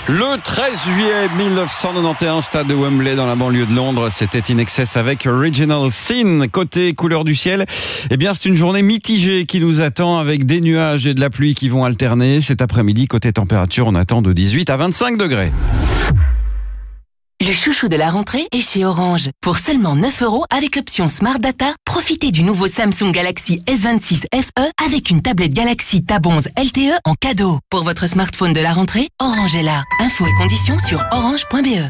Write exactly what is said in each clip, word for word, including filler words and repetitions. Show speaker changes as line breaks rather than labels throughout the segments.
Le treize juillet mille neuf cent quatre-vingt-onze, stade de Wembley dans la banlieue de Londres, c'était In Excess avec Original Sin. Côté couleur du ciel, eh bien c'est une journée mitigée qui nous attend avec des nuages et de la pluie qui vont alterner. Cet après-midi, côté température, on attend de dix-huit à vingt-cinq degrés.
Le chouchou de la rentrée est chez Orange. Pour seulement neuf euros avec l'option Smart Data, profitez du nouveau Samsung Galaxy S vingt-six F E avec une tablette Galaxy Tab onze L T E en cadeau. Pour votre smartphone de la rentrée, Orange est là. Infos et conditions sur orange point b e.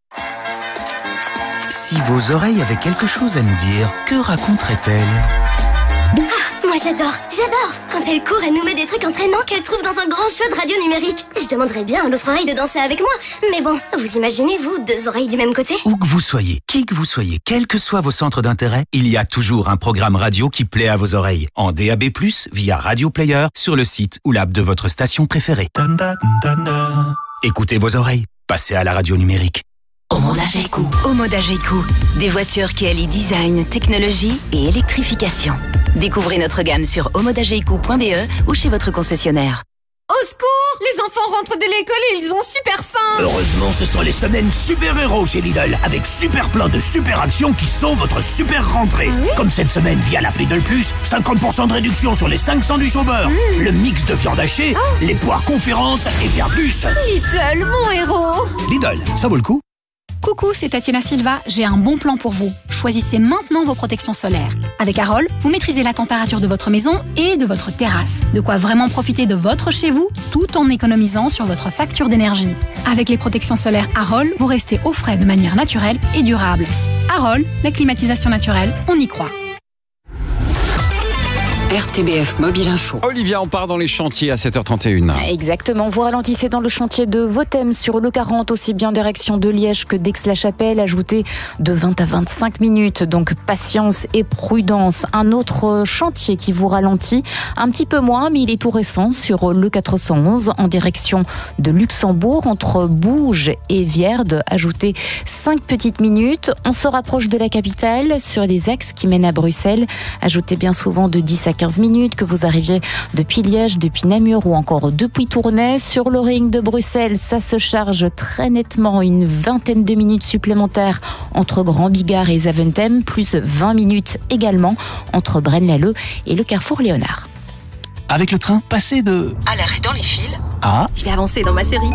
Si vos oreilles avaient quelque chose à nous dire, que raconteraient-elles ?
Ah, moi j'adore, j'adore quand elle court, elle nous met des trucs entraînants qu'elle trouve dans un grand show de radio numérique. Je demanderais bien à l'autre oreille de danser avec moi. Mais bon, vous imaginez, vous, deux oreilles du même côté ?
Où que vous soyez, qui que vous soyez, quels que soient vos centres d'intérêt, il y a toujours un programme radio qui plaît à vos oreilles. En D A B plus, via Radio Player, sur le site ou l'app de votre station préférée. Écoutez vos oreilles, passez à la radio numérique.
Omoda Jayco.
Omoda Jayco. Des voitures qui allient design, technologie et électrification. Découvrez notre gamme sur omoda jayco point b e ou chez votre concessionnaire.
Au secours! Les enfants rentrent de l'école et ils ont super faim!
Heureusement, ce sont les semaines super-héros chez Lidl, avec super plein de super actions qui sont votre super rentrée.
Ah oui?
Comme cette semaine via l'appli Lidl Plus, cinquante pour cent de réduction sur les cinq sandwichs au beurre, mmh. le mix de viande hachée, oh. les poires conférences et bien plus.
Lidl, mon héros!
Lidl, ça vaut le coup.
Coucou, c'est Tatiana Silva, j'ai un bon plan pour vous. Choisissez maintenant vos protections solaires. Avec Arol, vous maîtrisez la température de votre maison et de votre terrasse. De quoi vraiment profiter de votre chez vous, tout en économisant sur votre facture d'énergie. Avec les protections solaires Arol, vous restez au frais de manière naturelle et durable. Arol, la climatisation naturelle, on y croit.
R T B F Mobile Info.
Olivia, on part dans les chantiers à sept heures trente et une.
Exactement, vous ralentissez dans le chantier de Votem sur l'E quarante, aussi bien direction de Liège que d'Aix-la-Chapelle, ajoutez de vingt à vingt-cinq minutes, donc patience et prudence. Un autre chantier qui vous ralentit, un petit peu moins, mais il est tout récent, sur l'E quatre cent onze en direction de Luxembourg, entre Bourges et Vierde, ajoutez cinq petites minutes. On se rapproche de la capitale, sur les axes qui mènent à Bruxelles, ajoutez bien souvent de dix à quinze minutes, que vous arriviez depuis Liège, depuis Namur ou encore depuis Tournai. Sur le ring de Bruxelles, ça se charge très nettement, une vingtaine de minutes supplémentaires entre Grand Bigard et Zaventem, plus vingt minutes également entre Braine-l'Alleud et le carrefour Léonard.
Avec le train, passez de...
À l'arrêt dans les fils.
Ah.
Je vais avancer dans ma série.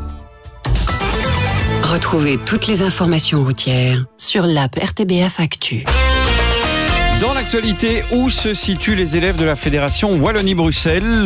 Retrouvez toutes les informations routières sur l'app R T B F Actu.
Dans l'actualité, où se situent les élèves de la Fédération Wallonie-Bruxelles ?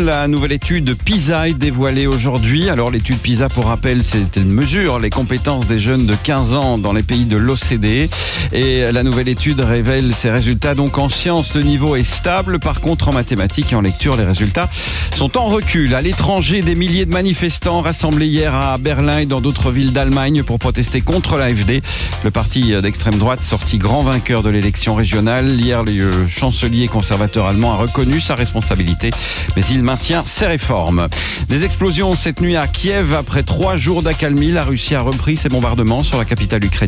La nouvelle étude PISA est dévoilée aujourd'hui. Alors l'étude PISA, pour rappel, c'est une mesure les compétences des jeunes de quinze ans dans les pays de l'O C D E. Et la nouvelle étude révèle ses résultats. Donc en sciences, le niveau est stable. Par contre, en mathématiques et en lecture, les résultats sont en recul. À l'étranger, des milliers de manifestants rassemblés hier à Berlin et dans d'autres villes d'Allemagne pour protester contre l'A F D. Le parti d'extrême droite sorti grand vainqueur de l'élection régionale. Hier, le chancelier conservateur allemand a reconnu sa responsabilité, mais il maintient ses réformes. Des explosions cette nuit à Kiev. Après trois jours d'accalmie, la Russie a repris ses bombardements sur la capitale ukrainienne.